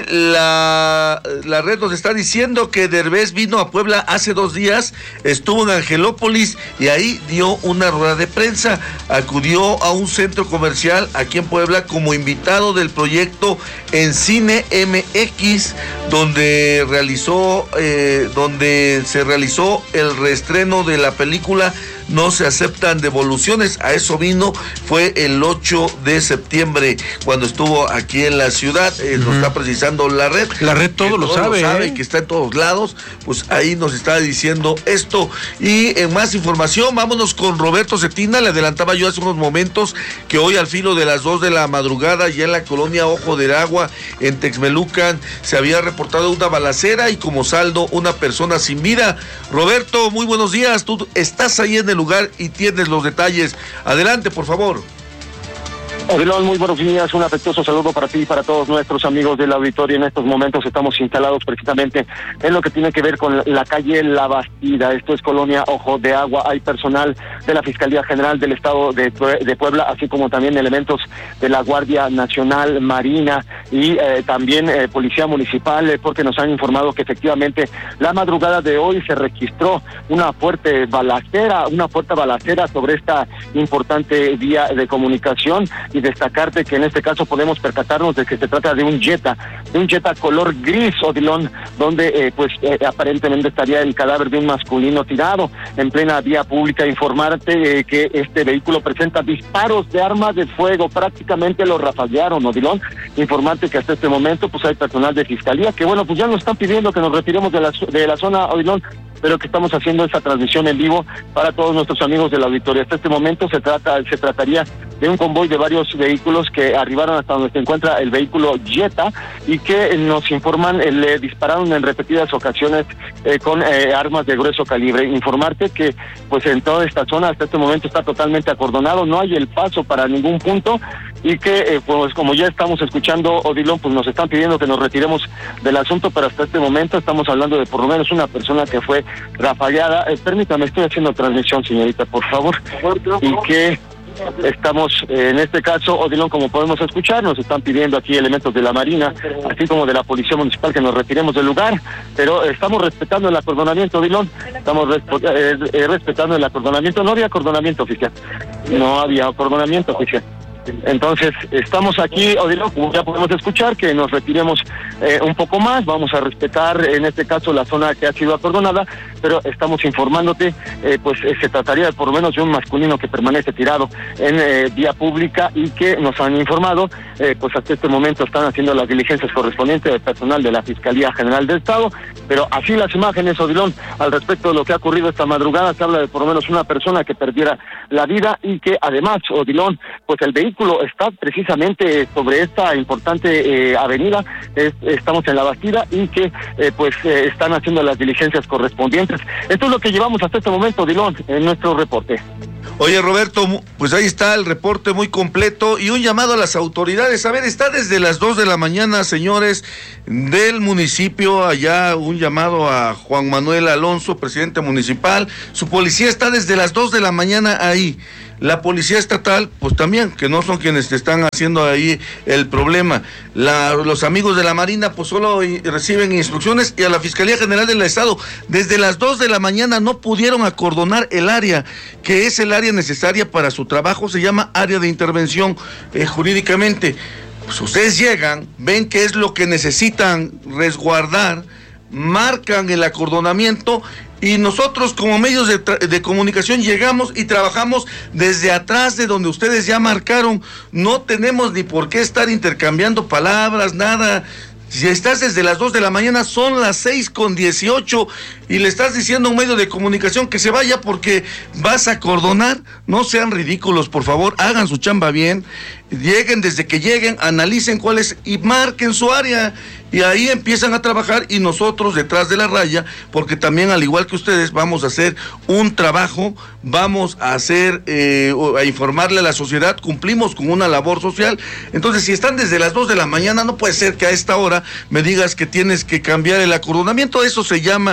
Y la red nos está diciendo que Derbez vino a Puebla hace 2 días, estuvo en Angelópolis y ahí dio una rueda de prensa. Acudió a un centro comercial aquí en Puebla como invitado del proyecto En Cine MX, donde se realizó el reestreno de la película No se aceptan devoluciones. A eso vino, fue el 8 de septiembre cuando estuvo aquí en la ciudad. Nos está precisando la red. La red todo lo sabe, que está en todos lados. Pues ahí nos está diciendo esto. Y en más información, vámonos con Roberto Cetina. Le adelantaba yo hace unos momentos que hoy al filo de las 2 de la madrugada, ya en la colonia Ojo de Agua, en Texmelucan, se había reportado una balacera y como saldo una persona sin vida. Roberto, muy buenos días. Tú estás ahí en el lugar y tienes los detalles. Adelante, por favor. Odilon, muy buenos días, un afectuoso saludo para ti y para todos nuestros amigos del auditorio. En estos momentos estamos instalados precisamente en lo que tiene que ver con la calle La Bastida. Esto es colonia Ojo de Agua. Hay personal de la Fiscalía General del Estado de Puebla, así como también elementos de la Guardia Nacional, Marina y también Policía Municipal, porque nos han informado que efectivamente la madrugada de hoy se registró una fuerte balacera sobre esta importante vía de comunicación. Y destacarte que en este caso podemos percatarnos de que se trata de un Jetta color gris, Odilon, donde aparentemente estaría el cadáver de un masculino tirado en plena vía pública. Informarte que este vehículo presenta disparos de armas de fuego, prácticamente lo rafaguearon, Odilon. Informarte que hasta este momento pues hay personal de fiscalía que pues ya nos están pidiendo que nos retiremos de la zona, Odilon, pero que estamos haciendo esta transmisión en vivo para todos nuestros amigos del auditorio. Hasta este momento se trataría de un convoy de varios vehículos que arribaron hasta donde se encuentra el vehículo Jetta y que nos informan le dispararon en repetidas ocasiones con armas de grueso calibre. Informarte que pues en toda esta zona hasta este momento está totalmente acordonado, no hay el paso para ningún punto y que pues como ya estamos escuchando, Odilon, pues nos están pidiendo que nos retiremos del asunto, pero hasta este momento estamos hablando de por lo menos una persona que fue rafagueada. Permítame, estoy haciendo transmisión, señorita, por favor. Y que estamos, en este caso, Odilon, como podemos escuchar, nos están pidiendo aquí elementos de la Marina, así como de la Policía Municipal, que nos retiremos del lugar, pero estamos respetando el acordonamiento, Odilon, estamos respetando el acordonamiento. No había acordonamiento oficial. Entonces, estamos aquí, Odilon, como ya podemos escuchar, que nos retiremos un poco más. Vamos a respetar, en este caso, la zona que ha sido acordonada, pero estamos informándote, se trataría de por lo menos de un masculino que permanece tirado en vía pública y que nos han informado, hasta este momento están haciendo las diligencias correspondientes del personal de la Fiscalía General del Estado, pero así las imágenes, Odilon, al respecto de lo que ha ocurrido esta madrugada, se habla de por lo menos una persona que perdiera la vida y que además, Odilon, pues el vehículo está precisamente sobre esta importante avenida. Estamos en La Bastida y que están haciendo las diligencias correspondientes. Esto es lo que llevamos hasta este momento, Odilon, en nuestro reporte. Oye, Roberto, pues ahí está el reporte muy completo y un llamado a las autoridades. A ver, está desde las 2 de la mañana, señores del municipio, allá un llamado a Juan Manuel Alonso, presidente municipal. Su policía está desde las 2 de la mañana ahí. La policía estatal, pues también, que no son quienes te están haciendo ahí el problema. Los amigos de la Marina, pues solo reciben instrucciones, y a la Fiscalía General del Estado, desde las 2 de la mañana no pudieron acordonar el área, que es el área necesaria para su trabajo, se llama área de intervención jurídicamente. Pues ustedes llegan, ven qué es lo que necesitan resguardar, marcan el acordonamiento, y nosotros como medios de comunicación llegamos y trabajamos desde atrás de donde ustedes ya marcaron. No tenemos ni por qué estar intercambiando palabras, nada. Si estás desde las 2 de la mañana, son las 6:18 y le estás diciendo a un medio de comunicación que se vaya porque vas a acordonar. No sean ridículos, por favor, hagan su chamba bien, lleguen desde que lleguen, analicen cuál es y marquen su área. Y ahí empiezan a trabajar y nosotros detrás de la raya, porque también al igual que ustedes vamos a hacer un trabajo, vamos a hacer, a informarle a la sociedad, cumplimos con una labor social. Entonces, si están desde las 2 de la mañana, no puede ser que a esta hora me digas que tienes que cambiar el acordonamiento. Eso se llama,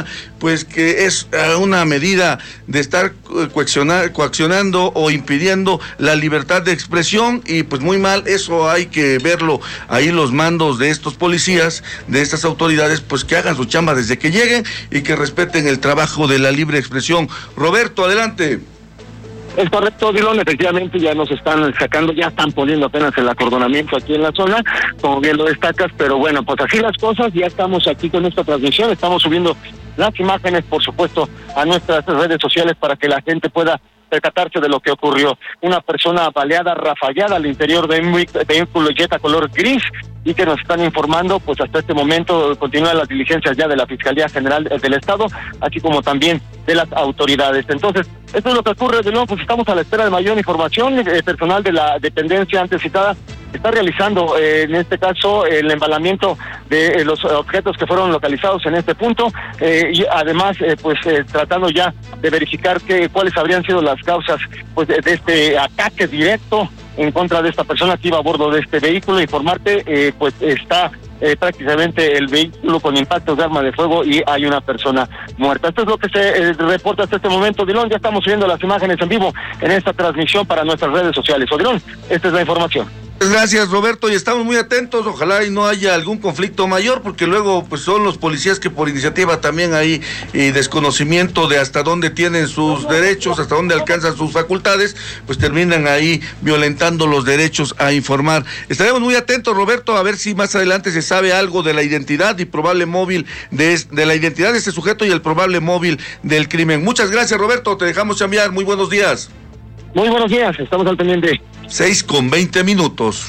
pues que es una medida de estar coaccionando o impidiendo la libertad de expresión, y pues muy mal. Eso hay que verlo ahí, los mandos de estos policías, de estas autoridades, pues que hagan su chamba desde que lleguen y que respeten el trabajo de la libre expresión. Roberto, adelante. Es correcto, Dylan, efectivamente ya nos están sacando, ya están poniendo apenas el acordonamiento aquí en la zona, como bien lo destacas, pero bueno, pues así las cosas. Ya estamos aquí con esta transmisión, estamos subiendo las imágenes, por supuesto, a nuestras redes sociales para que la gente pueda percatarse de lo que ocurrió. Una persona baleada, rafallada al interior de un vehículo Jetta color gris, y que nos están informando, pues hasta este momento continúan las diligencias ya de la Fiscalía General del Estado, así como también de las autoridades. Entonces, esto es lo que ocurre. De nuevo, pues estamos a la espera de mayor información. Personal de la dependencia antes citada está realizando, en este caso, el embalamiento de los objetos que fueron localizados en este punto, y además, tratando ya de verificar cuáles habrían sido las causas, pues, de este ataque directo en contra de esta persona que iba a bordo de este vehículo. Informarte, pues está prácticamente el vehículo con impactos de arma de fuego y hay una persona muerta. Esto es lo que se reporta hasta este momento, Odilon. Ya estamos subiendo las imágenes en vivo en esta transmisión para nuestras redes sociales. Odilon, esta es la información. Gracias, Roberto, y estamos muy atentos. Ojalá y no haya algún conflicto mayor, porque luego pues son los policías que por iniciativa también hay desconocimiento de hasta dónde tienen sus derechos, hasta dónde alcanzan sus facultades, pues terminan ahí violentando los derechos a informar. Estaremos muy atentos, Roberto, a ver si más adelante se sabe algo de la identidad y probable móvil de la identidad de este sujeto y el probable móvil del crimen. Muchas gracias, Roberto, te dejamos chambear. Muy buenos días. Muy buenos días, estamos al pendiente. 6:20.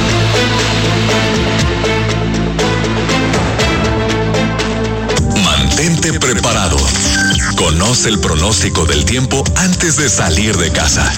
Mantente preparado. Conoce el pronóstico del tiempo antes de salir de casa.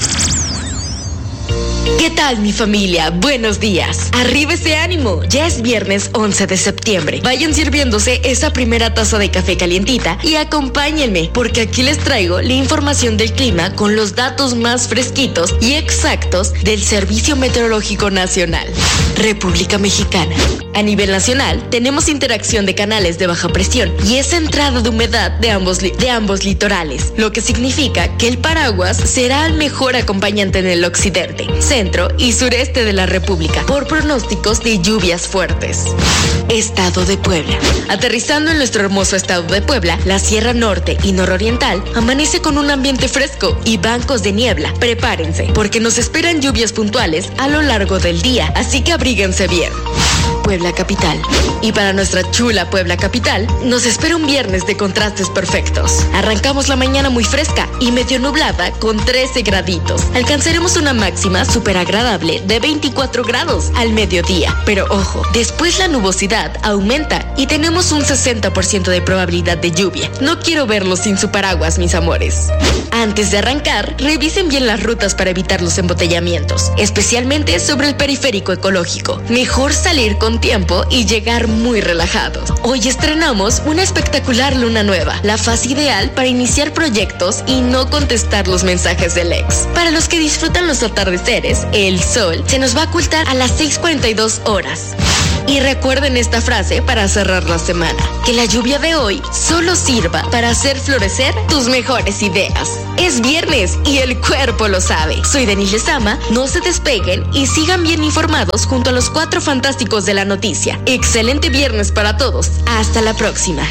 ¿Qué tal, mi familia? Buenos días. Arriba ese ánimo. Ya es viernes 11 de septiembre. Vayan sirviéndose esa primera taza de café calientita y acompáñenme, porque aquí les traigo la información del clima con los datos más fresquitos y exactos del Servicio Meteorológico Nacional. República Mexicana. A nivel nacional, tenemos interacción de canales de baja presión y esa entrada de humedad de ambos litorales, lo que significa que el paraguas será el mejor acompañante en el occidente, centro y sureste de la República, por pronósticos de lluvias fuertes. Estado de Puebla. Aterrizando en nuestro hermoso estado de Puebla, la Sierra Norte y Nororiental amanece con un ambiente fresco y bancos de niebla. Prepárense, porque nos esperan lluvias puntuales a lo largo del día, así que abríguense bien. Puebla Capital. Y para nuestra chula Puebla Capital, nos espera un viernes de contrastes perfectos. Arrancamos la mañana muy fresca y medio nublada con 13 graditos. Alcanzaremos una máxima súper agradable de 24 grados al mediodía. Pero ojo, después la nubosidad aumenta y tenemos un 60% de probabilidad de lluvia. No quiero verlos sin su paraguas, mis amores. Antes de arrancar, revisen bien las rutas para evitar los embotellamientos, especialmente sobre el periférico ecológico. Mejor salir con tiempo y llegar muy relajados. Hoy estrenamos una espectacular luna nueva, la fase ideal para iniciar proyectos y no contestar los mensajes del ex. Para los que disfrutan los atardeceres, el sol se nos va a ocultar a las 6:42 horas. Y recuerden esta frase para cerrar la semana: que la lluvia de hoy solo sirva para hacer florecer tus mejores ideas. Es viernes y el cuerpo lo sabe. Soy Denise Lezama, no se despeguen y sigan bien informados junto a los 4 fantásticos de la noticia. Excelente viernes para todos. Hasta la próxima.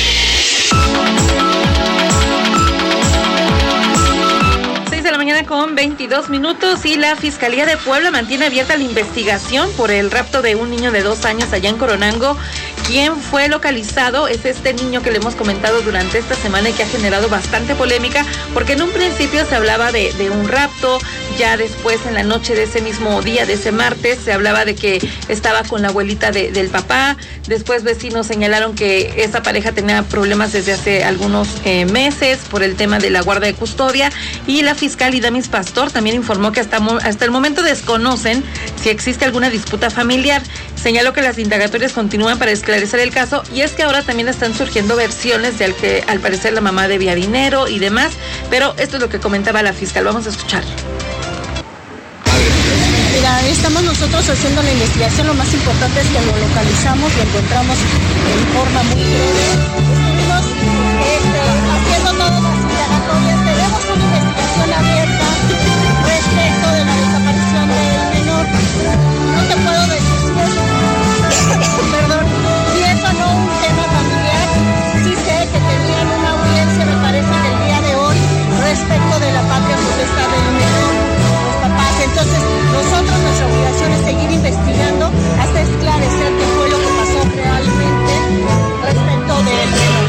22 minutos y la Fiscalía de Puebla mantiene abierta la investigación por el rapto de un niño de 2 años allá en Coronango. ¿Quién fue localizado? Es este niño que le hemos comentado durante esta semana y que ha generado bastante polémica, porque en un principio se hablaba de un rapto, ya después en la noche de ese mismo día, de ese martes, se hablaba de que estaba con la abuelita del papá. Después vecinos señalaron que esa pareja tenía problemas desde hace algunos meses por el tema de la guarda de custodia, y la fiscal Idamis Pastor también informó que hasta el momento desconocen si existe alguna disputa familiar. Señaló que las indagatorias continúan para esclarecer el caso, y es que ahora también están surgiendo versiones de que al parecer la mamá debía dinero y demás, pero esto es lo que comentaba la fiscal. Vamos a escuchar. Mira, estamos nosotros haciendo la investigación. Lo más importante es que lo localizamos, lo encontramos en forma muy breve. Estuvimos pasando todas las indagatorias. Tenemos una investigación abierta respecto de la desaparición del menor. No te puedo decir si es o no un tema familiar. Sí sé que tenían una audiencia, me parece que el día de hoy, respecto de la patria potestad del menor, los papás. Entonces, nosotros, nuestra obligación es seguir investigando hasta esclarecer qué fue lo que pasó realmente respecto del menor.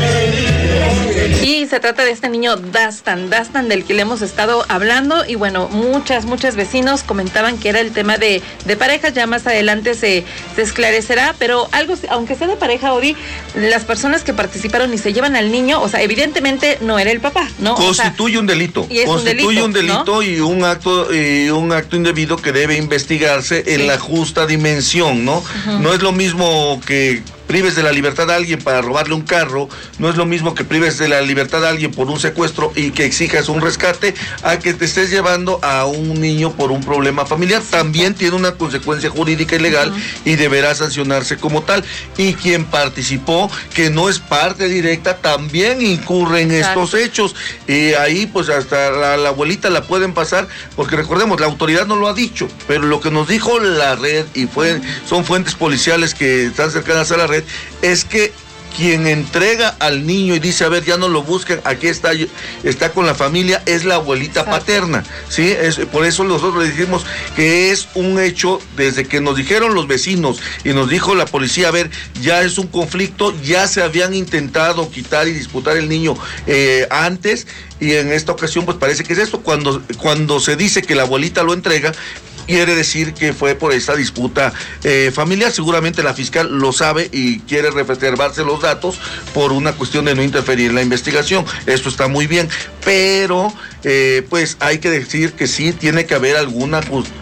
Y se trata de este niño Dastan del que le hemos estado hablando, y bueno, muchas vecinos comentaban que era el tema de parejas. Ya más adelante se esclarecerá, pero algo, aunque sea de pareja, Odi, las personas que participaron y se llevan al niño, o sea, evidentemente no era el papá, ¿no? Constituye un delito. Constituye un delito, ¿no? y un acto indebido que debe investigarse en la justa dimensión, ¿no? Uh-huh. No es lo mismo que prives de la libertad a alguien para robarle un carro, no es lo mismo que prives de la libertad a alguien por un secuestro y que exijas un rescate, a que te estés llevando a un niño por un problema familiar. También tiene una consecuencia jurídica y legal, y deberá sancionarse como tal. Y quien participó, que no es parte directa, también incurre en estos hechos. Y ahí pues hasta la abuelita la pueden pasar, porque recordemos, la autoridad no lo ha dicho, pero lo que nos dijo la red, y son fuentes policiales que están cercanas a la red, es que quien entrega al niño y dice, a ver, ya no lo busquen, aquí está con la familia, es la abuelita paterna, ¿sí? Por eso nosotros le dijimos que es un hecho, desde que nos dijeron los vecinos y nos dijo la policía, a ver, ya es un conflicto, ya se habían intentado quitar y disputar el niño antes, y en esta ocasión pues parece que es esto, cuando se dice que la abuelita lo entrega, quiere decir que fue por esta disputa familiar. Seguramente la fiscal lo sabe y quiere reservarse los datos por una cuestión de no interferir en la investigación. Esto está muy bien, pero pues hay que decir que sí tiene que haber alguna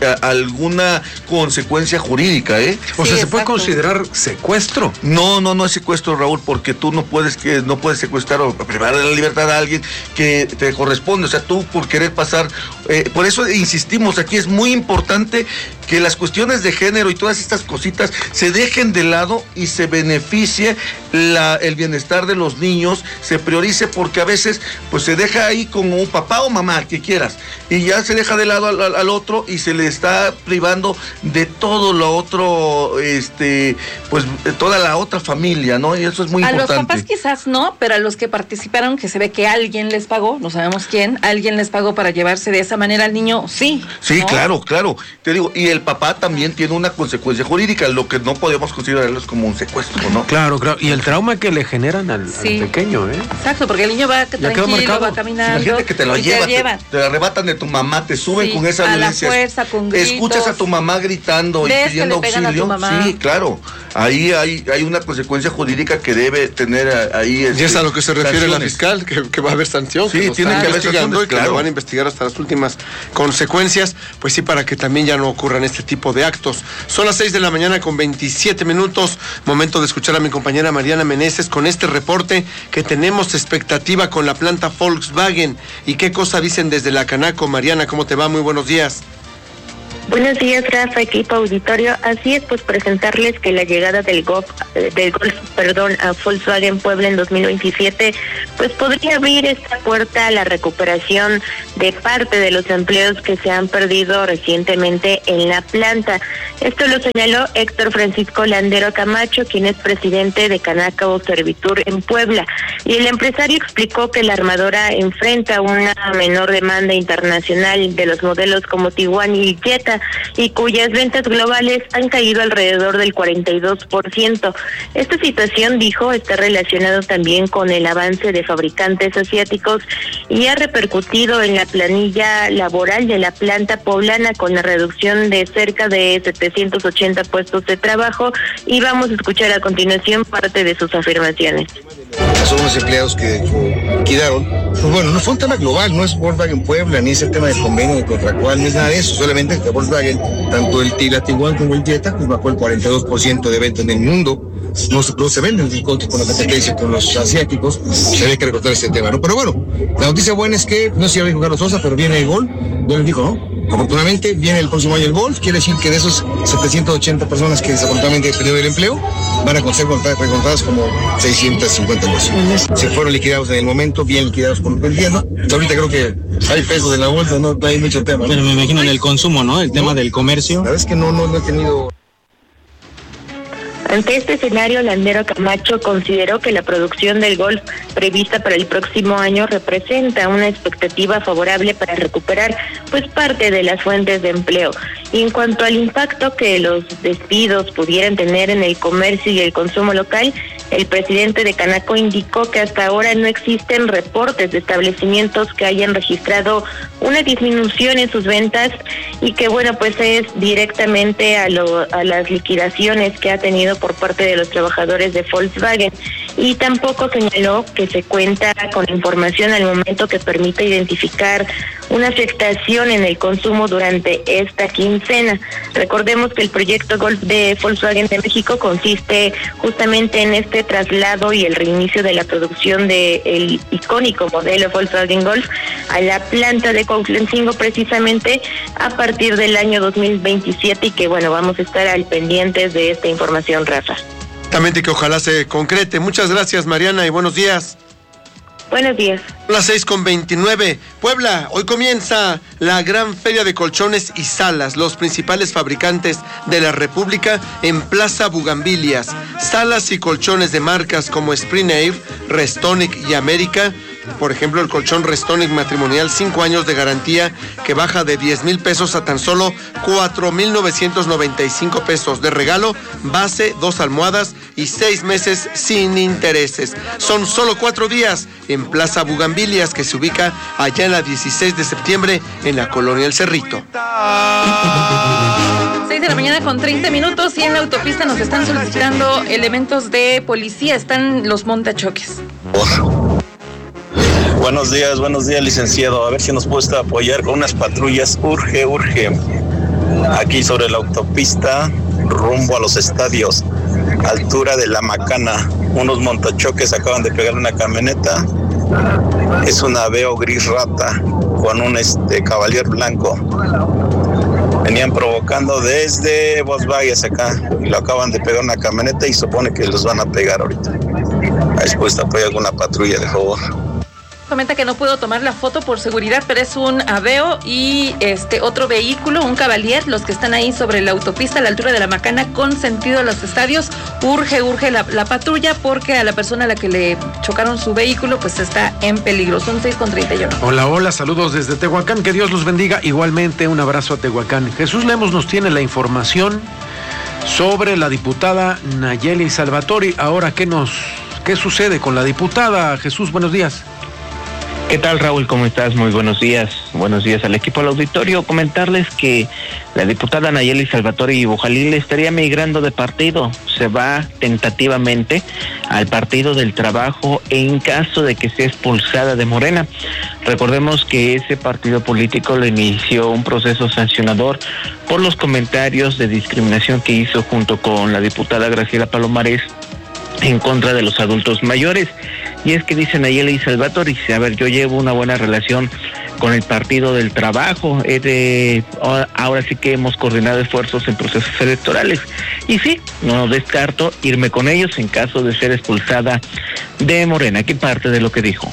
consecuencia jurídica, O sea, ¿se puede considerar secuestro? No es secuestro, Raúl, porque tú no puedes secuestrar o privar de la libertad a alguien que te corresponde. O sea, tú por querer pasar, por eso insistimos aquí, es muy importante que las cuestiones de género y todas estas cositas se dejen de lado y se beneficie el bienestar de los niños, se priorice, porque a veces pues se deja ahí como un papá o mamá, que quieras, y ya se deja de lado al otro y se le está privando de todo lo otro, pues toda la otra familia, ¿no? Y eso es muy importante. A los papás quizás no, pero a los que participaron, que se ve que alguien les pagó, no sabemos quién, alguien les pagó para llevarse de esa manera al niño, sí. Sí, ¿no? Claro, te digo, y el papá también tiene una consecuencia jurídica, lo que no podemos considerarlos como un secuestro, ¿no? Claro, y el trauma que le generan al pequeño, Exacto, porque el niño va tranquilo, va caminando. Imagínate que te lo llevan, te arrebatan de tu mamá, te suben con esa violencia. A la fuerza, con gritos. Escuchas a tu mamá gritando y pidiendo auxilio. Sí, claro. Ahí hay una consecuencia jurídica que debe tener ahí. Y es a lo que se refiere la fiscal, que va a haber sanción. Sí, tiene que haber sanciones, y que lo van a investigar hasta las últimas consecuencias, pues sí, para que también ya no ocurran este tipo de actos. Son las 6 de la mañana con 27 minutos, momento de escuchar a mi compañera Mariana Meneses con este reporte que tenemos expectativa con la planta Volkswagen. ¿Y qué cosa dicen desde la Canaco? Mariana, ¿cómo te va? Muy buenos días. Buenos días, Rafa, equipo auditorio. Así es, pues presentarles que la llegada del Golf a Volkswagen Puebla en 2027, pues podría abrir esta puerta a la recuperación de parte de los empleos que se han perdido recientemente en la planta. Esto lo señaló Héctor Francisco Landero Camacho, quien es presidente de Canaco Servitur en Puebla. Y el empresario explicó que la armadora enfrenta una menor demanda internacional de los modelos como Tiguan y Jetta, y cuyas ventas globales han caído alrededor del 42%. Esta situación, dijo, está relacionado también con el avance de fabricantes asiáticos y ha repercutido en la planilla laboral de la planta poblana, con la reducción de cerca de 780 puestos de trabajo, y vamos a escuchar a continuación parte de sus afirmaciones. Son los empleados que quedaron. Pues bueno, no fue un tema global, no es Volkswagen Puebla, ni es el tema del convenio contractual, no es nada de eso, solamente que Volkswagen, tanto el Tiguan como el Jetta, pues bajó el 42% de ventas en el mundo. No se venden en contra con la competencia con los asiáticos, se ve que recortar ese tema, ¿no? Pero bueno, la noticia buena es que, no sé si había jugado Sosa, pero viene el gol, ya les dijo, ¿no? Afortunadamente viene el próximo año el golf, quiere decir que de esos 780 personas que desafortunadamente perdieron el empleo, van a ser recontradas como 650 personas. Se fueron liquidados en el momento, bien liquidados por el gobierno. Ahorita creo que hay pesos en la bolsa, no hay mucho tema, ¿no? Pero me imagino en el consumo, ¿no? El tema del comercio. La verdad es que no he tenido... Ante este escenario, Landero Camacho consideró que la producción del golf prevista para el próximo año representa una expectativa favorable para recuperar pues parte de las fuentes de empleo. Y en cuanto al impacto que los despidos pudieran tener en el comercio y el consumo local, el presidente de Canaco indicó que hasta ahora no existen reportes de establecimientos que hayan registrado una disminución en sus ventas y que bueno, pues es directamente a las liquidaciones que ha tenido por parte de los trabajadores de Volkswagen. Y tampoco señaló que se cuenta con información al momento que permita identificar una afectación en el consumo durante esta quincena. Recordemos que el proyecto Golf de Volkswagen de México consiste justamente en este traslado y el reinicio de la producción del icónico modelo Volkswagen Golf a la planta de Cuautlancingo precisamente a partir del año 2027 y que bueno, vamos a estar al pendientes de esta información, Rafa. Exactamente, que ojalá se concrete. Muchas gracias, Mariana, y buenos días. Buenos días. Las 6:29. Puebla, hoy comienza la gran feria de colchones y salas, los principales fabricantes de la República en Plaza Bugambilias. Salas y colchones de marcas como Spring Air, Restonic y América. Por ejemplo, el colchón Restonic matrimonial, 5 años de garantía, que baja de 10,000 pesos a tan solo 4,995 pesos. De regalo, base, 2 almohadas y 6 meses sin intereses. Son solo 4 días en Plaza Bugambilias, que se ubica allá en la 16 de septiembre, en la colonia El Cerrito. 6 de la mañana con 30 minutos y en la autopista nos están solicitando elementos de policía. Están los montachoques. Buenos días, licenciado. A ver si nos puede apoyar con unas patrullas. Urge. Aquí sobre la autopista, rumbo a los estadios, altura de La Macana. Unos montachoques acaban de pegar una camioneta. Es una Aveo gris rata con un Cavalier blanco. Venían provocando desde Volkswagen acá y lo acaban de pegar una camioneta y supone que los van a pegar ahorita. Después apoya alguna patrulla, de favor. Comenta que no puedo tomar la foto por seguridad, pero es un Aveo y otro vehículo, un Cavalier, los que están ahí sobre la autopista a la altura de La Macana con sentido a los estadios. Urge la patrulla porque a la persona a la que le chocaron su vehículo pues está en peligro. Son 6:31. Hola, saludos desde Tehuacán, que Dios los bendiga. Igualmente un abrazo a Tehuacán. Jesús Lemos nos tiene la información sobre la diputada Nayeli Salvatori. Ahora, ¿qué sucede con la diputada? Jesús, buenos días. ¿Qué tal, Raúl? ¿Cómo estás? Muy buenos días. Buenos días al equipo del auditorio. Comentarles que la diputada Nayeli Salvatori Bujalil estaría migrando de partido. Se va tentativamente al Partido del Trabajo en caso de que sea expulsada de Morena. Recordemos que ese partido político le inició un proceso sancionador por los comentarios de discriminación que hizo junto con la diputada Graciela Palomares en contra de los adultos mayores. Y es que dice Nayeli Salvatori, a ver, yo llevo una buena relación con el Partido del Trabajo, ahora sí que hemos coordinado esfuerzos en procesos electorales, y sí, no descarto irme con ellos en caso de ser expulsada de Morena. Aquí parte de lo que dijo.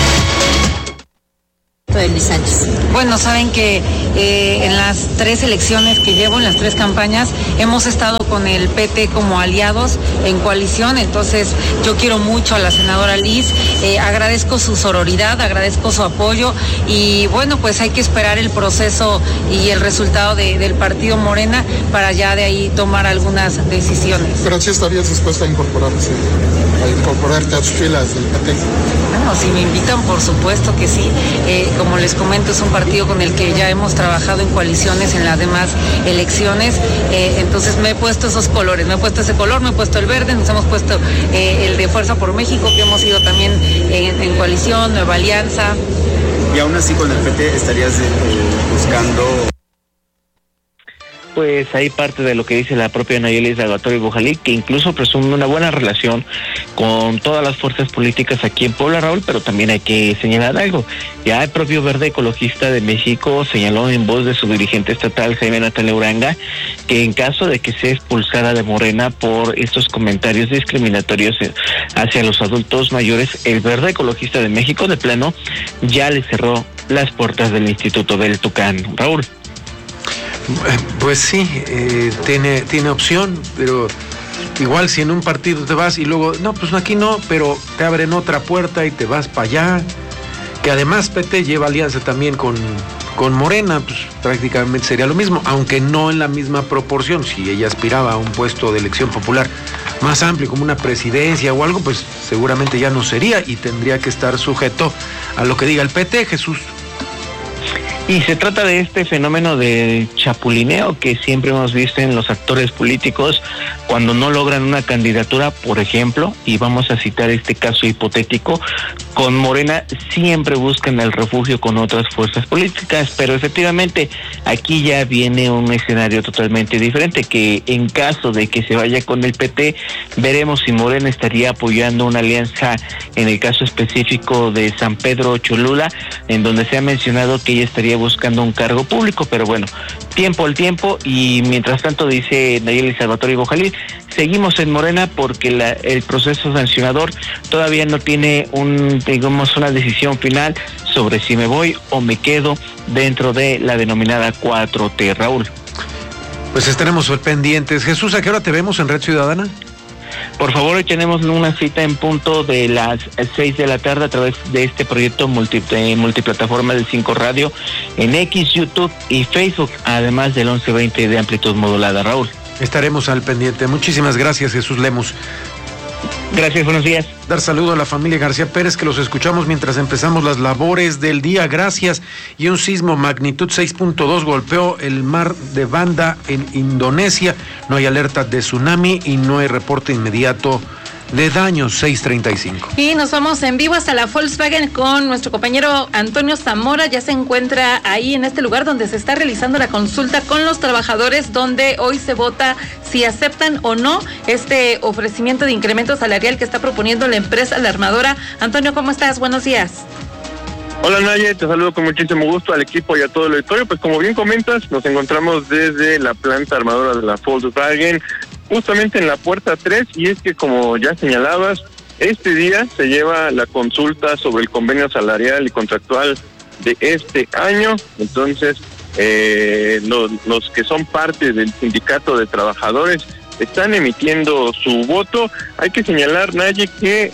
De Luis Sánchez. Bueno, saben que en las 3 elecciones que llevo, en las 3 campañas, hemos estado con el PT como aliados en coalición, entonces yo quiero mucho a la senadora Liz, agradezco su sororidad, agradezco su apoyo y bueno, pues hay que esperar el proceso y el resultado del partido Morena para ya de ahí tomar algunas decisiones. Pero sí estarías dispuesta a incorporarte a sus filas del PT. Bueno, si me invitan, por supuesto que sí. Como les comento, es un partido con el que ya hemos trabajado en coaliciones en las demás elecciones, entonces me he puesto esos colores, me he puesto ese color, me he puesto el verde, nos hemos puesto el de Fuerza por México, que hemos ido también en coalición, Nueva Alianza. Y aún así con el PT estarías buscando... pues hay parte de lo que dice la propia Nayeli Salvatore Bujalí, que incluso presume una buena relación con todas las fuerzas políticas aquí en Puebla, Raúl, pero también hay que señalar algo. Ya el propio Verde Ecologista de México señaló en voz de su dirigente estatal, Jaime Natalia Uranga, que en caso de que sea expulsada de Morena por estos comentarios discriminatorios hacia los adultos mayores, el Verde Ecologista de México de plano ya le cerró las puertas del Instituto del Tucán. Raúl. Pues sí, tiene opción, pero igual si en un partido te vas y luego, no, pues aquí no, pero te abren otra puerta y te vas para allá, que además PT lleva alianza también con Morena, pues prácticamente sería lo mismo, aunque no en la misma proporción. Si ella aspiraba a un puesto de elección popular más amplio, como una presidencia o algo, pues seguramente ya no sería y tendría que estar sujeto a lo que diga el PT, Jesús. Y se trata de este fenómeno de chapulineo que siempre hemos visto en los actores políticos cuando no logran una candidatura, por ejemplo, y vamos a citar este caso hipotético, con Morena siempre buscan el refugio con otras fuerzas políticas, pero efectivamente aquí ya viene un escenario totalmente diferente, que en caso de que se vaya con el PT, veremos si Morena estaría apoyando una alianza, en el caso específico de San Pedro Cholula, en donde se ha mencionado que ella estaría buscando un cargo público, pero bueno, tiempo al tiempo, y mientras tanto, dice Nayeli Salvatore Bujalí, seguimos en Morena porque el proceso sancionador todavía no tiene una decisión final sobre si me voy o me quedo dentro de la denominada 4T, Raúl. Pues estaremos pendientes. Jesús, ¿a qué hora te vemos en Red Ciudadana? Por favor, hoy tenemos una cita en punto de las 6 de la tarde a través de este proyecto multiplataforma del 5 Radio en X, YouTube y Facebook, además del 1120 de amplitud modulada, Raúl. Estaremos al pendiente. Muchísimas gracias, Jesús Lemos. Gracias, buenos días. Dar saludo a la familia García Pérez, que los escuchamos mientras empezamos las labores del día. Gracias. Y un sismo magnitud 6.2 golpeó el mar de Banda en Indonesia. No hay alerta de tsunami y no hay reporte inmediato de daños. 6:35. Y nos vamos en vivo hasta la Volkswagen con nuestro compañero Antonio Zamora. Ya se encuentra ahí en este lugar donde se está realizando la consulta con los trabajadores, donde hoy se vota si aceptan o no este ofrecimiento de incremento salarial que está proponiendo la empresa, la armadora. Antonio, ¿cómo estás? Buenos días. Hola Naye, te saludo con muchísimo gusto al equipo y a todo el auditorio. Pues como bien comentas, nos encontramos desde la planta armadora de la Volkswagen, justamente en la puerta 3, y es que, como ya señalabas, este día se lleva la consulta sobre el convenio salarial y contractual de este año. Entonces, los que son parte del sindicato de trabajadores están emitiendo su voto. Hay que señalar, Naye, que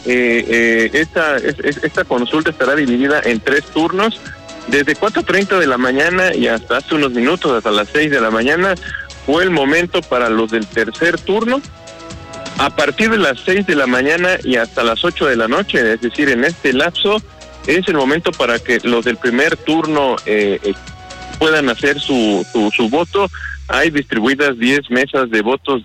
esta consulta estará dividida en 3 turnos, desde 4:30 de la mañana y hasta hace unos minutos, hasta las 6 de la mañana, fue el momento para los del tercer turno. A partir de las 6 de la mañana y hasta las 8 de la noche, es decir, en este lapso, es el momento para que los del primer turno puedan hacer su voto. Hay distribuidas 10 mesas de votos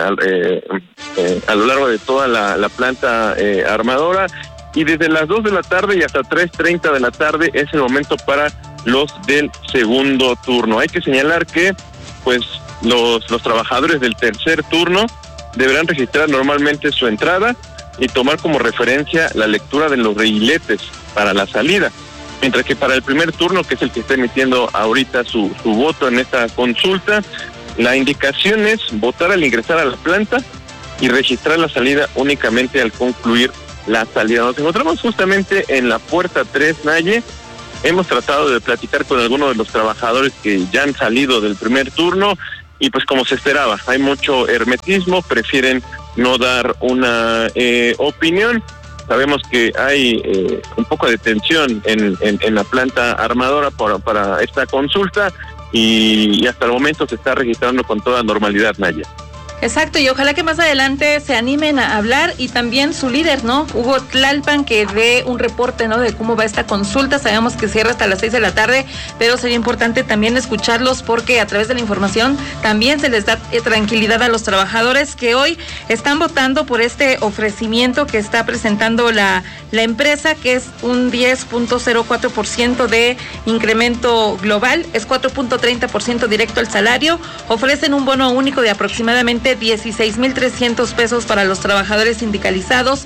a lo largo de toda la planta armadora, y desde las 2 de la tarde y hasta 3:30 de la tarde es el momento para los del segundo turno. Hay que señalar que, pues, los trabajadores del tercer turno deberán registrar normalmente su entrada y tomar como referencia la lectura de los reguiletes para la salida, mientras que para el primer turno, que es el que está emitiendo ahorita su voto en esta consulta, la indicación es votar al ingresar a la planta y registrar la salida únicamente al concluir la salida. Nos encontramos justamente en la puerta 3, Naye. Hemos tratado de platicar con algunos de los trabajadores que ya han salido del primer turno, y pues como se esperaba, hay mucho hermetismo, prefieren no dar una opinión. Sabemos que hay un poco de tensión en la planta armadora para esta consulta, y hasta el momento se está registrando con toda normalidad, Naya. Exacto, y ojalá que más adelante se animen a hablar, y también su líder, ¿no? Hugo Tlalpan, que dé un reporte, ¿no? De cómo va esta consulta. Sabemos que cierra hasta las 6 de la tarde, pero sería importante también escucharlos, porque a través de la información también se les da tranquilidad a los trabajadores que hoy están votando por este ofrecimiento que está presentando la empresa, que es un 10.04% de incremento global, es 4.30% directo al salario. Ofrecen un bono único de aproximadamente 16,300 pesos para los trabajadores sindicalizados,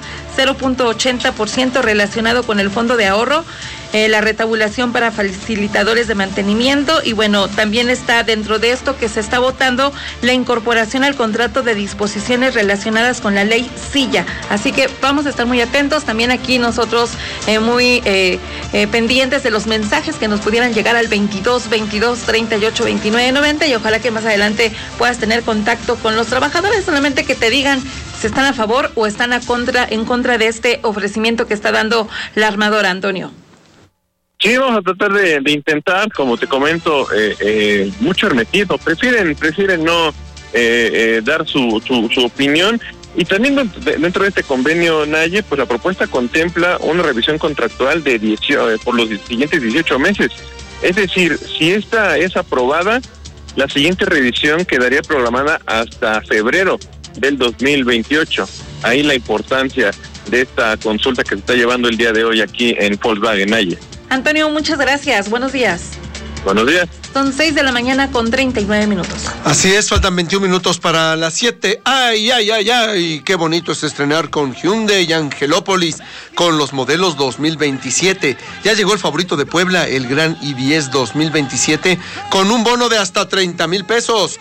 0.80% relacionado con el fondo de ahorro, la retabulación para facilitadores de mantenimiento, y bueno, también está dentro de esto que se está votando la incorporación al contrato de disposiciones relacionadas con la ley Silla. Así que vamos a estar muy atentos también aquí nosotros, muy pendientes de los mensajes que nos pudieran llegar al 22 22 38 29 90, y ojalá que más adelante puedas tener contacto con los trabajadores, solamente que te digan si están a favor o están en contra de este ofrecimiento que está dando la armadora, Antonio. Sí, vamos a tratar de intentar, como te comento, mucho hermetismo. Prefieren no dar su opinión. Y también dentro de este convenio, Naye, pues la propuesta contempla una revisión contractual de por los siguientes 18 meses. Es decir, si esta es aprobada, la siguiente revisión quedaría programada hasta febrero del 2028. Ahí la importancia de esta consulta que se está llevando el día de hoy aquí en Volkswagen, Naye. Antonio, muchas gracias. Buenos días. Buenos días. Son 6 de la mañana con 39 minutos. Así es, faltan 21 minutos para las 7. ¡Ay! Qué bonito es estrenar con Hyundai y Angelópolis con los modelos 2027. Ya llegó el favorito de Puebla, el Gran i10 2027, con un bono de hasta 30,000 pesos.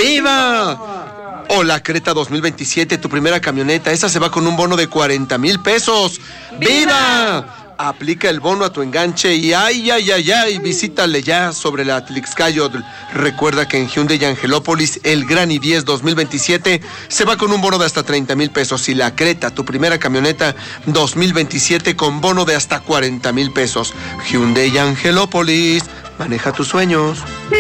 ¡Viva! O la Creta 2027, tu primera camioneta, esa se va con un bono de 40,000 pesos. ¡Viva! Aplica el bono a tu enganche y visítale ya sobre la Atlixcayotl. Recuerda que en Hyundai y Angelópolis el Gran i10 2027 se va con un bono de hasta 30,000 pesos, y la Creta, tu primera camioneta 2027, con bono de hasta 40,000 pesos. Hyundai y Angelópolis, maneja tus sueños.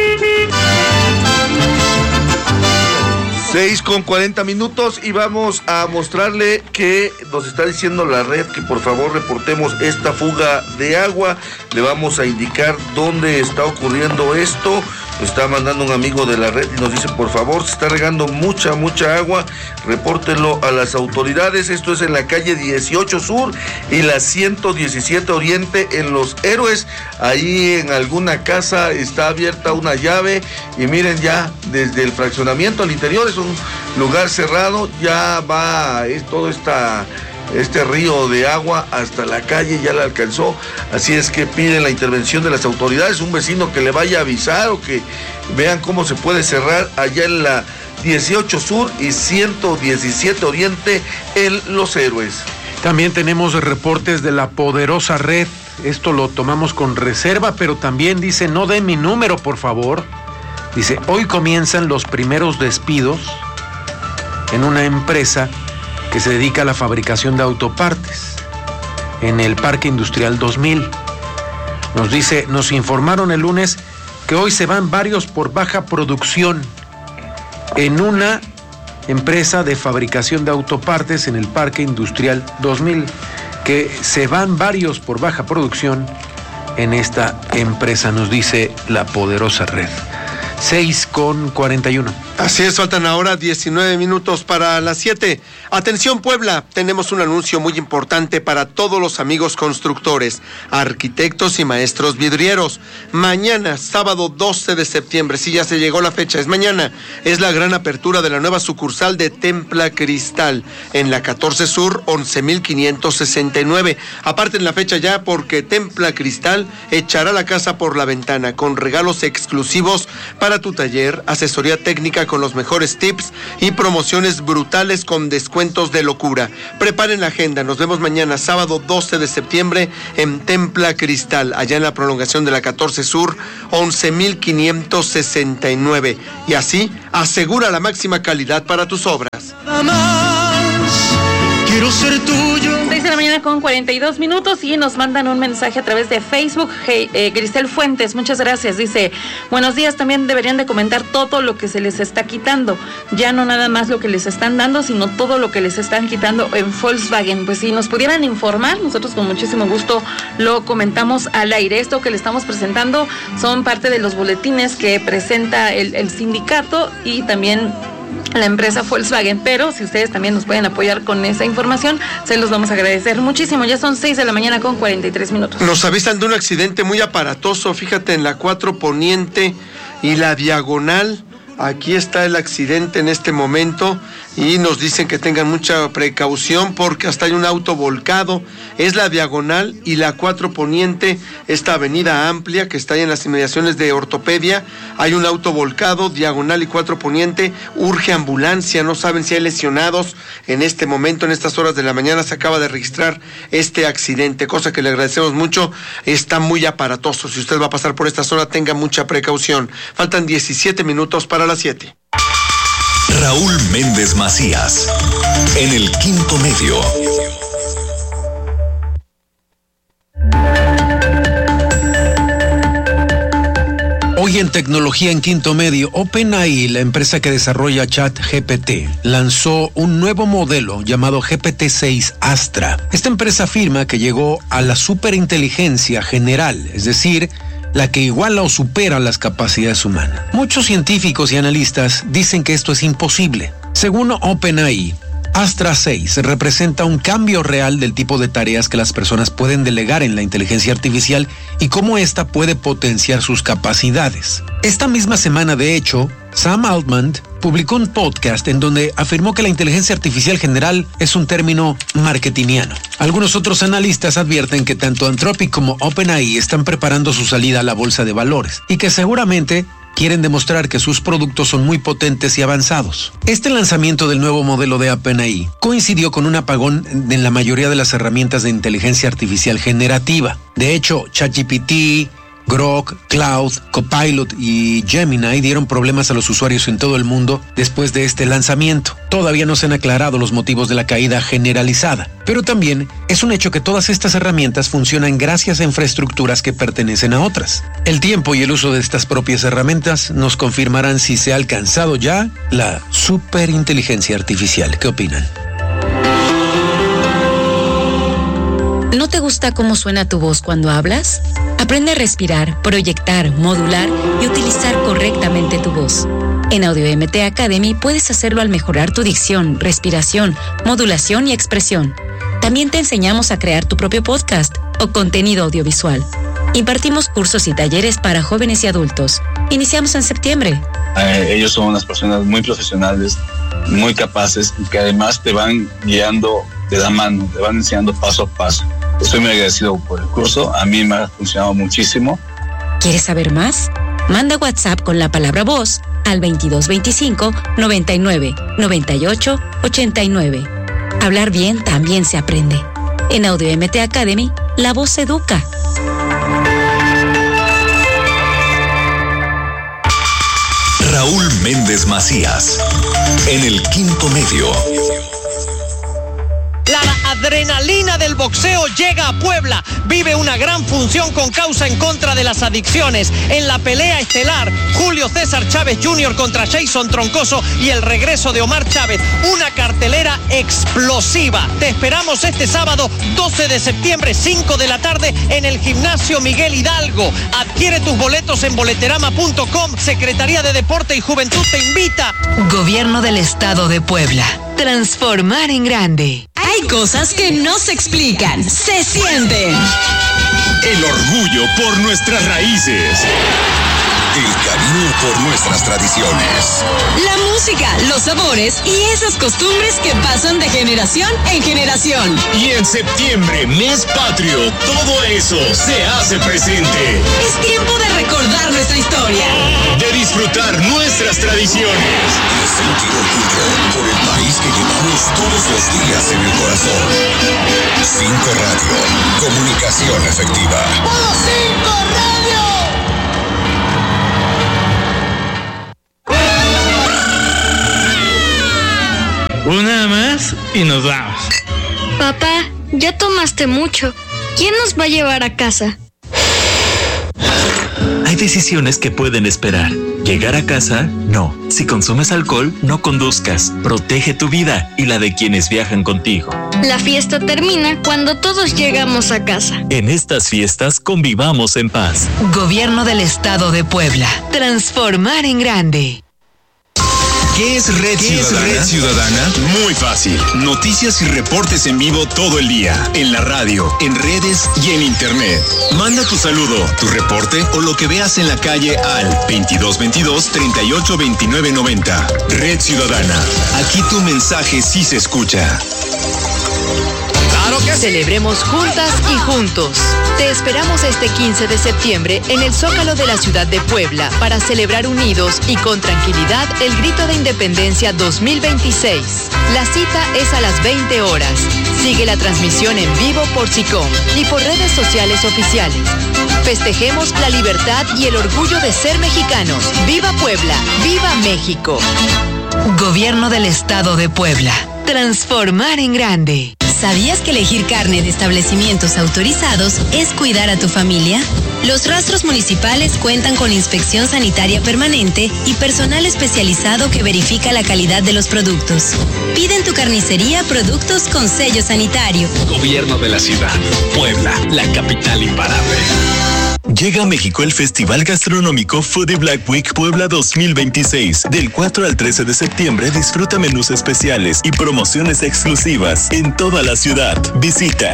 6:40 y vamos a mostrarle que nos está diciendo la red que por favor reportemos esta fuga de agua. Le vamos a indicar dónde está ocurriendo esto. Está mandando un amigo de la red y nos dice, por favor, se está regando mucha agua, repórtenlo a las autoridades. Esto es en la calle 18 Sur y la 117 Oriente en Los Héroes. Ahí en alguna casa está abierta una llave y miren, ya desde el fraccionamiento al interior, es un lugar cerrado, ya va todo este río de agua hasta la calle, ya la alcanzó, así es que piden la intervención de las autoridades, un vecino que le vaya a avisar o que vean cómo se puede cerrar allá en la 18 Sur y 117 Oriente en Los Héroes. También tenemos reportes de la poderosa red, esto lo tomamos con reserva, pero también dice, no den mi número, por favor. Dice, hoy comienzan los primeros despidos en una empresa que se dedica a la fabricación de autopartes en el Parque Industrial 2000. Nos dice, nos informaron el lunes que hoy se van varios por baja producción en una empresa de fabricación de autopartes en el Parque Industrial 2000, que se van varios por baja producción en esta empresa, nos dice la poderosa red. 6:41. Así es, faltan ahora 19 minutos para las 7. Atención Puebla, tenemos un anuncio muy importante para todos los amigos constructores, arquitectos y maestros vidrieros. Mañana, sábado 12 de septiembre, sí, ya se llegó la fecha, es mañana, es la gran apertura de la nueva sucursal de Templa Cristal, en la 14 Sur, 11,569. Aparten la fecha ya, porque Templa Cristal echará la casa por la ventana, con regalos exclusivos para tu taller, asesoría técnica con los mejores tips y promociones brutales con descuentos de locura. Preparen la agenda, nos vemos mañana, sábado 12 de septiembre, en Templa Cristal, allá en la prolongación de la 14 Sur, 11,569. Y así, asegura la máxima calidad para tus obras. Quiero ser tuyo. 6 de la mañana con 42 minutos y nos mandan un mensaje a través de Facebook. Grisel Fuentes, muchas gracias. Dice, buenos días, también deberían de comentar todo lo que se les está quitando. Ya no nada más lo que les están dando, sino todo lo que les están quitando en Volkswagen. Pues si nos pudieran informar, nosotros con muchísimo gusto lo comentamos al aire. Esto que le estamos presentando son parte de los boletines que presenta el sindicato y también la empresa Volkswagen, pero si ustedes también nos pueden apoyar con esa información, se los vamos a agradecer muchísimo. Ya son 6 de la mañana con 43 minutos. Nos avisan de un accidente muy aparatoso, fíjate, en la 4 Poniente y la Diagonal. Aquí está el accidente en este momento y nos dicen que tengan mucha precaución porque hasta hay un auto volcado. Es la Diagonal y la 4 Poniente, esta avenida amplia que está ahí en las inmediaciones de Ortopedia. Hay un auto volcado, Diagonal y 4 Poniente. Urge ambulancia, no saben si hay lesionados. En este momento, en estas horas de la mañana, se acaba de registrar este accidente, cosa que le agradecemos mucho. Está muy aparatoso. Si usted va a pasar por esta zona, tenga mucha precaución. Faltan 17 minutos para las 7. Raúl Méndez Macías, en el Quinto Medio. Hoy en tecnología en Quinto Medio, OpenAI, la empresa que desarrolla ChatGPT, lanzó un nuevo modelo llamado GPT-6 Astra. Esta empresa afirma que llegó a la superinteligencia general, es decir, la que iguala o supera las capacidades humanas. Muchos científicos y analistas dicen que esto es imposible. Según OpenAI, Astra 6 representa un cambio real del tipo de tareas que las personas pueden delegar en la inteligencia artificial y cómo ésta puede potenciar sus capacidades. Esta misma semana, de hecho, Sam Altman publicó un podcast en donde afirmó que la inteligencia artificial general es un término marketingiano. Algunos otros analistas advierten que tanto Anthropic como OpenAI están preparando su salida a la bolsa de valores y que seguramente quieren demostrar que sus productos son muy potentes y avanzados. Este lanzamiento del nuevo modelo de OpenAI coincidió con un apagón en la mayoría de las herramientas de inteligencia artificial generativa. De hecho, ChatGPT, Grok, Cloud, Copilot y Gemini dieron problemas a los usuarios en todo el mundo después de este lanzamiento. Todavía no se han aclarado los motivos de la caída generalizada, pero también es un hecho que todas estas herramientas funcionan gracias a infraestructuras que pertenecen a otras. El tiempo y el uso de estas propias herramientas nos confirmarán si se ha alcanzado ya la superinteligencia artificial. ¿Qué opinan? ¿No te gusta cómo suena tu voz cuando hablas? Aprende a respirar, proyectar, modular y utilizar correctamente tu voz. En Audio MT Academy puedes hacerlo al mejorar tu dicción, respiración, modulación y expresión. También te enseñamos a crear tu propio podcast o contenido audiovisual. Impartimos cursos y talleres para jóvenes y adultos. Iniciamos en septiembre. Ellos son unas personas muy profesionales, muy capaces y que además te van guiando de la mano, te van enseñando paso a paso. Estoy muy agradecido por el curso, a mí me ha funcionado muchísimo. ¿Quieres saber más? Manda WhatsApp con la palabra voz al 2225 99 98 89. Hablar bien también se aprende. En Audio MT Academy, la voz educa. Raúl Méndez Macías, en el Quinto Medio. La adrenalina del boxeo llega a Puebla. Vive una gran función con causa en contra de las adicciones. En la pelea estelar, Julio César Chávez Jr. contra Jason Troncoso y el regreso de Omar Chávez. Una cartelera explosiva. Te esperamos este sábado 12 de septiembre, 5 de la tarde, en el Gimnasio Miguel Hidalgo. Adquiere tus boletos en boleterama.com. Secretaría de Deporte y Juventud te invita. Gobierno del Estado de Puebla. Transformar en grande. Hay cosas que no se explican, se sienten. El orgullo por nuestras raíces. El cariño por nuestras tradiciones. La música, los sabores y esas costumbres que pasan de generación en generación. Y en septiembre, mes patrio, todo eso se hace presente. Es tiempo de recordar nuestra historia. De disfrutar nuestras tradiciones. Y sentir orgullo por el país que llevamos todos los días en el corazón. 5 Radio, comunicación efectiva. ¡Modo 5 Radio! Una más y nos vamos. Papá, ya tomaste mucho. ¿Quién nos va a llevar a casa? Hay decisiones que pueden esperar. Llegar a casa, no. Si consumes alcohol, no conduzcas. Protege tu vida y la de quienes viajan contigo. La fiesta termina cuando todos llegamos a casa. En estas fiestas convivamos en paz. Gobierno del Estado de Puebla. Transformar en grande. ¿Qué es Red Ciudadana? Muy fácil. Noticias y reportes en vivo todo el día. En la radio, en redes y en internet. Manda tu saludo, tu reporte o lo que veas en la calle al 2222-382990. Red Ciudadana. Aquí tu mensaje sí se escucha. Celebremos juntas y juntos. Te esperamos este 15 de septiembre en el Zócalo de la ciudad de Puebla para celebrar unidos y con tranquilidad el Grito de Independencia 2026. La cita es a las 20 horas. Sigue la transmisión en vivo por SICOM y por redes sociales oficiales. Festejemos la libertad y el orgullo de ser mexicanos. ¡Viva Puebla! ¡Viva México! Gobierno del Estado de Puebla. Transformar en grande. ¿Sabías que elegir carne de establecimientos autorizados es cuidar a tu familia? Los rastros municipales cuentan con inspección sanitaria permanente y personal especializado que verifica la calidad de los productos. Pide en tu carnicería productos con sello sanitario. Gobierno de la ciudad. Puebla, la capital imparable. Llega a México el Festival Gastronómico Foodie Black Week Puebla 2026. Del 4 al 13 de septiembre disfruta menús especiales y promociones exclusivas en toda la ciudad. Visita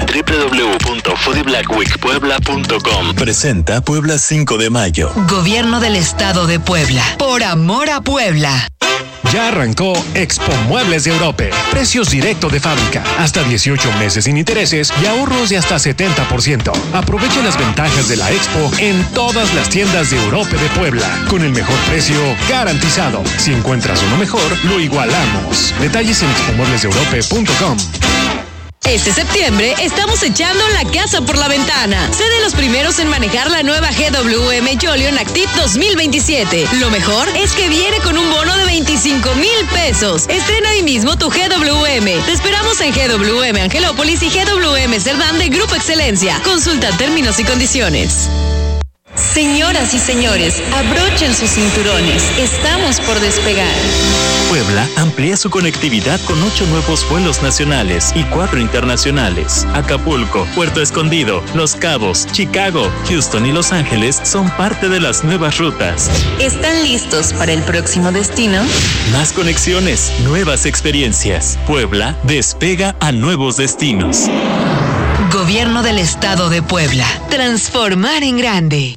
www.foodieblackweekpuebla.com. Presenta Puebla 5 de mayo. Gobierno del Estado de Puebla. Por amor a Puebla. Ya arrancó Expo Muebles de Europe. Precios directo de fábrica, hasta 18 meses sin intereses y ahorros de hasta 70%. Aprovecha las ventajas de la Expo en todas las tiendas de Europe de Puebla, con el mejor precio garantizado. Si encuentras uno mejor, lo igualamos. Detalles en expomueblesdeeurope.com. Este septiembre estamos echando la casa por la ventana. Sé de los primeros en manejar la nueva GWM Jolion Active 2027. Lo mejor es que viene con un bono de 25,000 pesos. Estrena hoy mismo tu GWM. Te esperamos en GWM Angelópolis y GWM Cerdán de Grupo Excelencia. Consulta términos y condiciones. Señoras y señores, abrochen sus cinturones. Estamos por despegar. Puebla amplía su conectividad con 8 nuevos vuelos nacionales y 4 internacionales. Acapulco, Puerto Escondido, Los Cabos, Chicago, Houston y Los Ángeles son parte de las nuevas rutas. ¿Están listos para el próximo destino? Más conexiones, nuevas experiencias. Puebla despega a nuevos destinos. Gobierno del Estado de Puebla. Transformar en grande.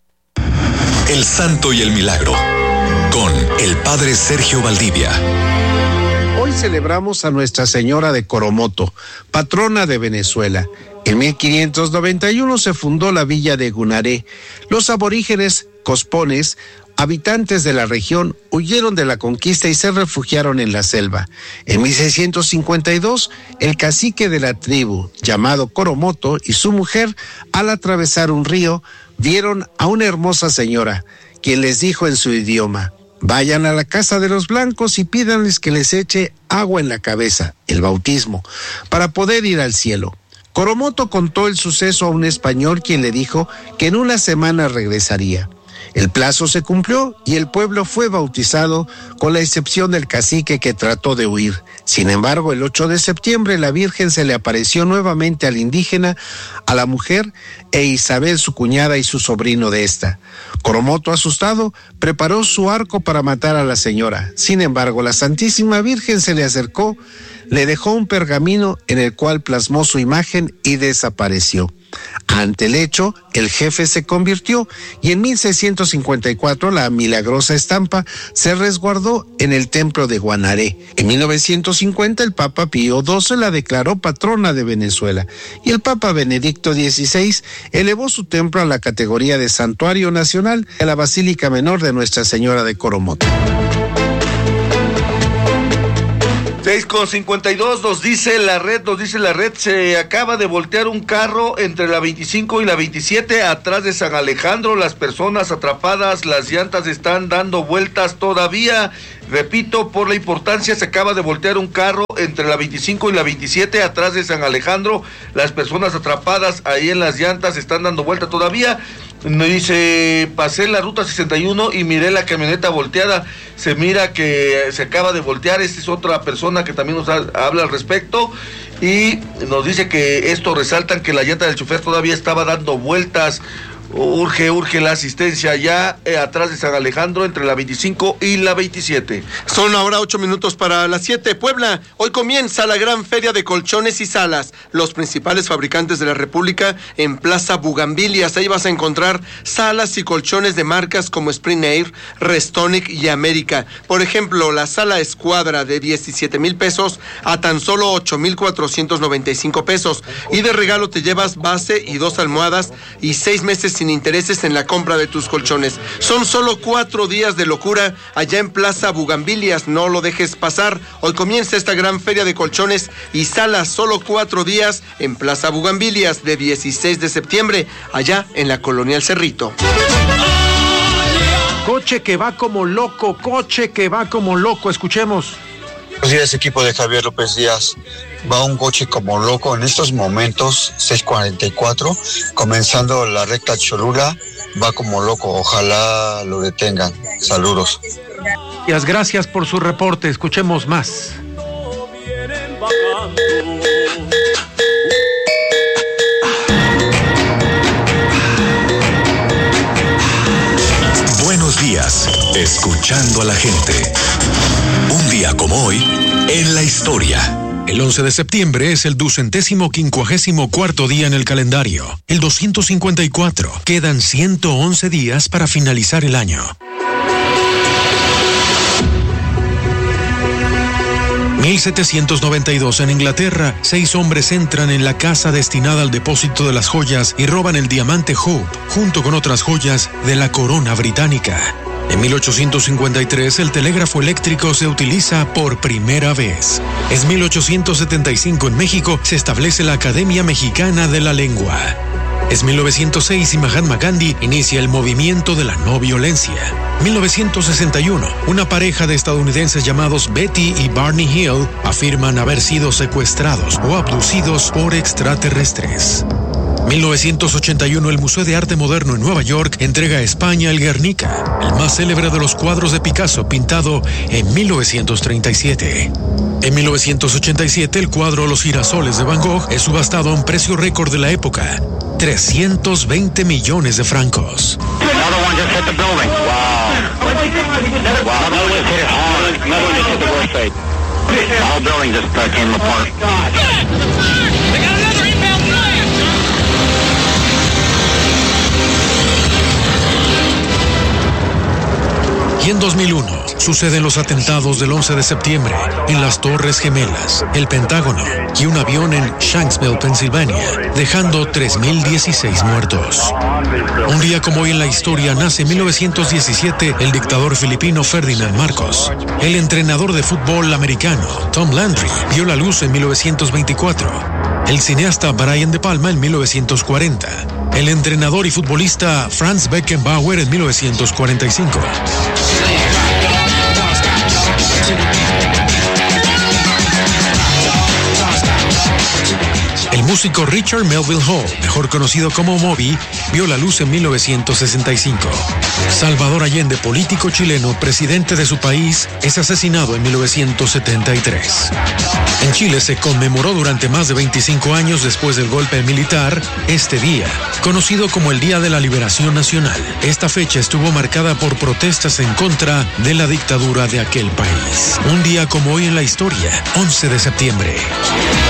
El Santo y el Milagro, con el Padre Sergio Valdivia. Hoy celebramos a Nuestra Señora de Coromoto, patrona de Venezuela. En 1591 se fundó la villa de Gunaré. Los aborígenes cospones, habitantes de la región, huyeron de la conquista y se refugiaron en la selva. En 1652, el cacique de la tribu, llamado Coromoto, y su mujer, al atravesar un río, vieron a una hermosa señora, quien les dijo en su idioma: vayan a la casa de los blancos y pídanles que les eche agua en la cabeza, el bautismo, para poder ir al cielo. Coromoto contó el suceso a un español, quien le dijo que en una semana regresaría. El plazo se cumplió y el pueblo fue bautizado, con la excepción del cacique, que trató de huir. Sin embargo, el 8 de septiembre la Virgen se le apareció nuevamente al indígena, a la mujer e Isabel, su cuñada, y su sobrino de esta. Coromoto, asustado, preparó su arco para matar a la señora. Sin embargo, la Santísima Virgen se le acercó, le dejó un pergamino en el cual plasmó su imagen y desapareció. Ante el hecho, el jefe se convirtió y en 1654 la milagrosa estampa se resguardó en el templo de Guanaré. En 1950 el Papa Pío XII la declaró patrona de Venezuela y el Papa Benedicto XVI elevó su templo a la categoría de santuario nacional de la Basílica Menor de Nuestra Señora de Coromoto. 6:52 nos dice la red, se acaba de voltear un carro entre la 25 y la 27 atrás de San Alejandro, las personas atrapadas, las llantas están dando vueltas todavía. Repito, por la importancia, se acaba de voltear un carro entre la 25 y la 27 atrás de San Alejandro, las personas atrapadas ahí en las llantas están dando vueltas todavía. Me dice, pasé la ruta 61 y miré la camioneta volteada, se mira que se acaba de voltear. Esta es otra persona que también nos habla al respecto y nos dice que esto resaltan que la llanta del chofer todavía estaba dando vueltas. Urge la asistencia ya atrás de San Alejandro entre la 25 y la 27. Son ahora 8 minutos para las 7. Puebla, hoy comienza la gran feria de colchones y salas. Los principales fabricantes de la República en Plaza Bugambilias. Ahí vas a encontrar salas y colchones de marcas como Spring Air, Restonic y América. Por ejemplo, la sala Escuadra de 17,000 pesos a tan solo 8,495 pesos. Y de regalo te llevas base y 2 almohadas y 6 meses sin intereses en la compra de tus colchones. Son solo 4 días de locura allá en Plaza Bugambilias, no lo dejes pasar. Hoy comienza esta gran feria de colchones y salas, solo 4 días en Plaza Bugambilias de 16 de septiembre, allá en la Colonia El Cerrito. Coche que va como loco, escuchemos. Buenos días, equipo de Javier López Díaz. Va un coche como loco en estos momentos, 6:44, comenzando la recta Cholula, va como loco, ojalá lo detengan. Saludos. Gracias por su reporte, escuchemos más. Buenos días, escuchando a la gente. Un día como hoy, en la historia. El 11 de septiembre es el 254º día en el calendario. El 254. Quedan 111 días para finalizar el año. 1792 en Inglaterra, 6 hombres entran en la casa destinada al depósito de las joyas y roban el diamante Hope, junto con otras joyas de la corona británica. En 1853, el telégrafo eléctrico se utiliza por primera vez. Es 1875 en México, se establece la Academia Mexicana de la Lengua. Es 1906 y Mahatma Gandhi inicia el movimiento de la no violencia. 1961, una pareja de estadounidenses llamados Betty y Barney Hill afirman haber sido secuestrados o abducidos por extraterrestres. 1981, el Museo de Arte Moderno en Nueva York entrega a España el Guernica, el más célebre de los cuadros de Picasso, pintado en 1937. En 1987, el cuadro Los girasoles de Van Gogh es subastado a un precio récord de la época, 320 millones de francos. Y en 2001, suceden los atentados del 11 de septiembre en las Torres Gemelas, el Pentágono y un avión en Shanksville, Pensilvania, dejando 3,016 muertos. Un día como hoy en la historia nace en 1917 el dictador filipino Ferdinand Marcos. El entrenador de fútbol americano Tom Landry vio la luz en 1924. El cineasta Brian De Palma en 1940. El entrenador y futbolista Franz Beckenbauer en 1945. El músico Richard Melville Hall, mejor conocido como Moby, vio la luz en 1965. Salvador Allende, político chileno, presidente de su país, es asesinado en 1973. En Chile se conmemoró durante más de 25 años después del golpe militar este día, conocido como el Día de la Liberación Nacional. Esta fecha estuvo marcada por protestas en contra de la dictadura de aquel país. Un día como hoy en la historia, 11 de septiembre.